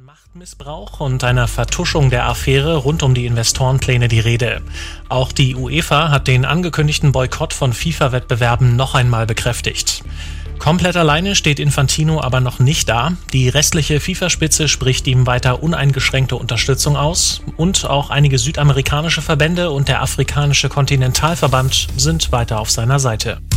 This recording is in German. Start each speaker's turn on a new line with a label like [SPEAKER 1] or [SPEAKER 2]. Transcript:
[SPEAKER 1] Machtmissbrauch und einer Vertuschung der Affäre rund um die Investorenpläne die Rede. Auch die UEFA hat den angekündigten Boykott von FIFA-Wettbewerben noch einmal bekräftigt. Komplett alleine steht Infantino aber noch nicht da. Die restliche FIFA-Spitze spricht ihm weiter uneingeschränkte Unterstützung aus und auch einige südamerikanische Verbände und der afrikanische Kontinentalverband sind weiter auf seiner Seite.